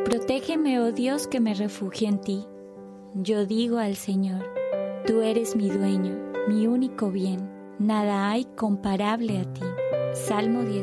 Protégeme, oh Dios, que me refugio en ti. Yo digo al Señor, tú eres mi dueño, mi único bien. Nada hay comparable a ti. Salmo 10.